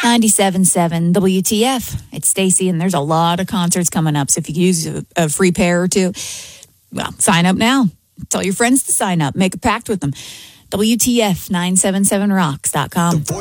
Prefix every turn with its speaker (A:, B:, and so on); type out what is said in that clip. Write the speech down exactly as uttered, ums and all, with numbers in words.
A: ninety-seven point seven W T F. It's Stacy, and there's a lot of concerts coming up. So if you could use a, a free pair or two, well, sign up now. Tell your friends to sign up. Make a pact with them. W T F nine seven seven rocks dot com.